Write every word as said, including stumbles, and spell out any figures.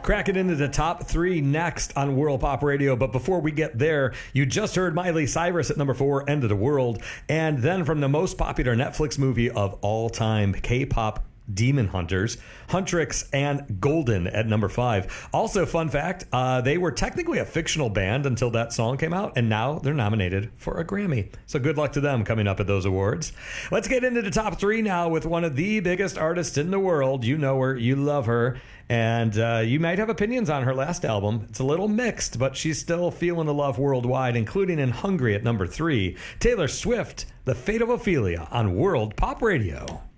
Cracking into the top three next on World Pop Radio. But before we get there, you just heard Miley Cyrus at number four, End of the World. And then from the most popular Netflix movie of all time, K-pop Demon Hunters, Huntrix and Golden at number five. Also, fun fact, uh, they were technically a fictional band until that song came out, and now they're nominated for a Grammy. So good luck to them coming up at those awards. Let's get into the top three now with one of the biggest artists in the world. You know her, you love her, and uh, you might have opinions on her last album. It's a little mixed, but she's still feeling the love worldwide, including in Hungary at number three. Taylor Swift, The Fate of Ophelia on World Pop Radio.